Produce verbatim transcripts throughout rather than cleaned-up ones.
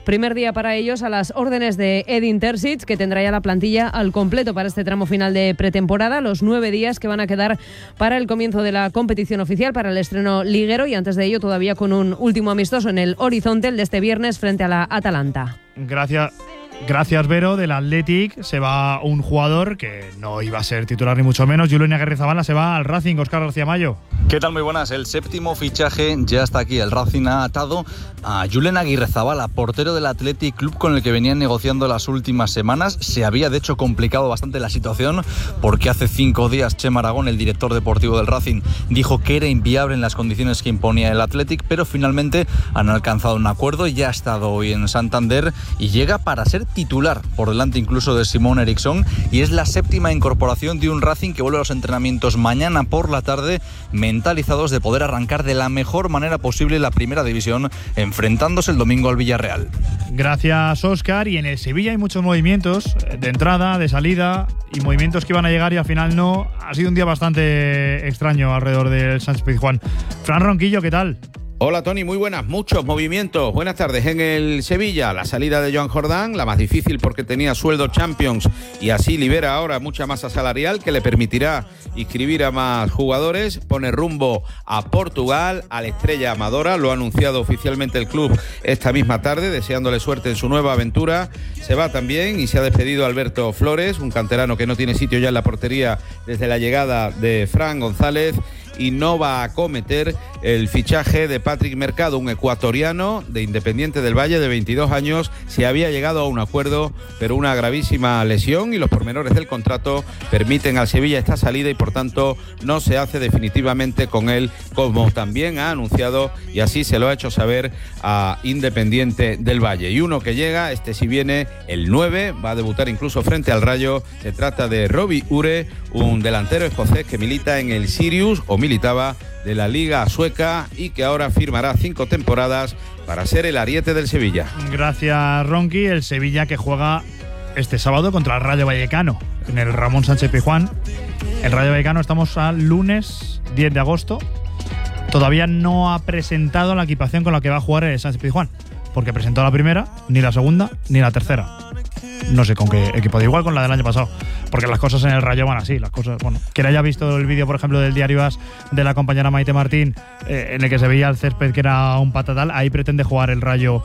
Primer día para ellos a las órdenes de Edin Terzic, que tendrá ya la plantilla al completo para este tramo final de pretemporada. Los nueve días que van a quedar para el comienzo de la competición oficial, para el estreno liguero, y antes de ello todavía con un último amistoso en el horizonte, el de este viernes frente a la Atalanta. Gracias. Gracias, Vero. Del Athletic se va un jugador que no iba a ser titular ni mucho menos. Julen Aguirrezabala se va al Racing. Óscar García Mayo. ¿Qué tal? Muy buenas. El séptimo fichaje ya está aquí. El Racing ha atado a Julen Aguirrezabala, portero del Athletic Club, con el que venían negociando las últimas semanas. Se había de hecho complicado bastante la situación porque hace cinco días Chema Aragón, el director deportivo del Racing, dijo que era inviable en las condiciones que imponía el Athletic, pero finalmente han alcanzado un acuerdo. Ya ha estado hoy en Santander y llega para ser titular, por delante incluso de Simón Eriksson, y es la séptima incorporación de un Racing que vuelve a los entrenamientos mañana por la tarde, mentalizados de poder arrancar de la mejor manera posible la primera división, enfrentándose el domingo al Villarreal. Gracias, Óscar. Y en el Sevilla hay muchos movimientos de entrada, de salida, y movimientos que iban a llegar y al final no. Ha sido un día bastante extraño alrededor del Sánchez-Pizjuán. Fran Ronquillo, ¿qué tal? Hola Tony, muy buenas, muchos movimientos. Buenas tardes. En el Sevilla, la salida de Joan Jordán, la más difícil porque tenía sueldo Champions y así libera ahora mucha masa salarial que le permitirá inscribir a más jugadores. Pone rumbo a Portugal, a la Estrella Amadora, lo ha anunciado oficialmente el club esta misma tarde, deseándole suerte en su nueva aventura. Se va también y se ha despedido Alberto Flores, un canterano que no tiene sitio ya en la portería desde la llegada de Fran González, y no va a acometer el fichaje de Patrick Mercado, un ecuatoriano de Independiente del Valle de veintidós años. Se había llegado a un acuerdo, pero una gravísima lesión y los pormenores del contrato permiten al Sevilla esta salida y por tanto no se hace definitivamente con él, como también ha anunciado y así se lo ha hecho saber a Independiente del Valle. Y uno que llega, este sí viene el nueve, va a debutar incluso frente al Rayo. Se trata de Robbie Ure, un delantero escocés que milita en el Sirius o militaba de la Liga Sueca y que ahora firmará cinco temporadas para ser el ariete del Sevilla. Gracias, Ronqui. El Sevilla que juega este sábado contra el Rayo Vallecano en el Ramón Sánchez Pizjuán. El Rayo Vallecano, estamos al lunes diez de agosto. Todavía no ha presentado la equipación con la que va a jugar el Sánchez Pizjuán, porque presentó la primera, ni la segunda, ni la tercera. No sé con qué equipo, de igual con la del año pasado, porque las cosas en el Rayo van así, las cosas, bueno, quien haya visto el vídeo, por ejemplo, del Diario As de la compañera Maite Martín, eh, en el que se veía el césped que era un patatal, ahí pretende jugar el Rayo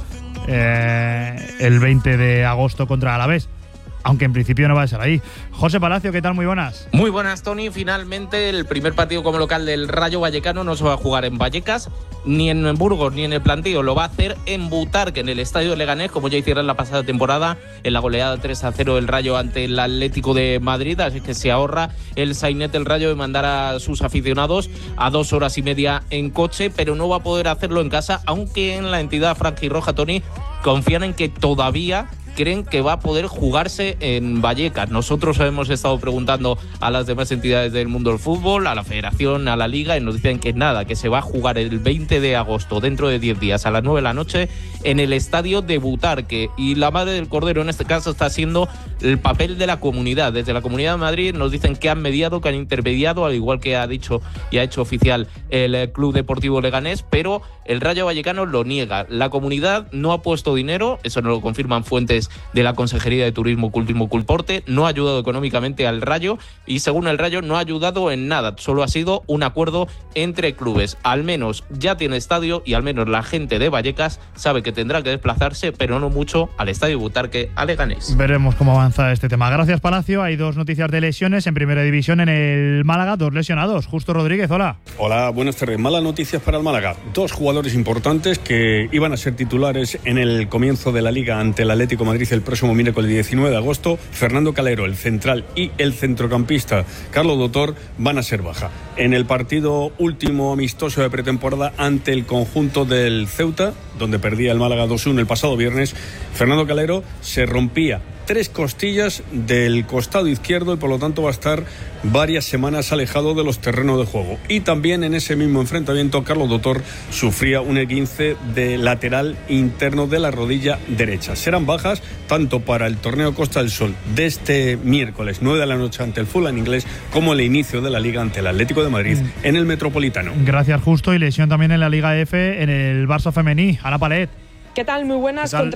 eh, el veinte de agosto contra Alavés, aunque en principio no va a ser ahí. José Palacio, ¿qué tal? Muy buenas. Muy buenas, Tony. Finalmente el primer partido como local del Rayo Vallecano no se va a jugar en Vallecas, ni en Burgos, ni en el Plantío. Lo va a hacer en Butarque, en el Estadio de Leganés, como ya hicieron la pasada temporada en la goleada tres a cero del Rayo ante el Atlético de Madrid. Así que se ahorra el sainet del Rayo de mandar a sus aficionados a dos horas y media en coche, pero no va a poder hacerlo en casa, aunque en la entidad franjirroja, Tony, confían en que todavía creen que va a poder jugarse en Vallecas. Nosotros hemos estado preguntando a las demás entidades del mundo del fútbol, a la Federación, a la Liga, y nos dicen que nada, que se va a jugar el veinte de agosto, dentro de diez días, a las nueve de la noche, en el estadio de Butarque. Y la madre del cordero en este caso está siendo el papel de la comunidad. Desde la Comunidad de Madrid nos dicen que han mediado, que han intermediado, al igual que ha dicho y ha hecho oficial el Club Deportivo Leganés, pero el Rayo Vallecano lo niega. La comunidad no ha puesto dinero, eso nos lo confirman fuentes de la Consejería de Turismo, Cultismo y Culporte, no ha ayudado económicamente al Rayo y según el Rayo no ha ayudado en nada, solo ha sido un acuerdo entre clubes. Al menos ya tiene estadio y al menos la gente de Vallecas sabe que tendrá que desplazarse, pero no mucho, al estadio Butarque, a Leganés. Veremos cómo avanza este tema. Gracias, Palacio. Hay dos noticias de lesiones en Primera División en el Málaga, dos lesionados. Justo Rodríguez, hola. Hola, buenas tardes. Malas noticias para el Málaga. Dos jugadores importantes que iban a ser titulares en el comienzo de la Liga ante el Atlético de Madrid el próximo miércoles diecinueve de agosto. Fernando Calero, el central, y el centrocampista Carlos Dotor van a ser baja. En el partido último amistoso de pretemporada ante el conjunto del Ceuta, donde perdía el Málaga dos uno el pasado viernes, Fernando Calero se rompía tres costillas del costado izquierdo y por lo tanto va a estar varias semanas alejado de los terrenos de juego. Y también en ese mismo enfrentamiento Carlos Dotor sufría un esguince de lateral interno de la rodilla derecha. Serán bajas tanto para el torneo Costa del Sol de este miércoles nueve de la noche ante el Fulham inglés como el inicio de la Liga ante el Atlético de Madrid mm. en el Metropolitano. Gracias, Justo. Y lesión también en la Liga F en el Barça femení. Ana Palet. ¿Qué tal? Muy buenas.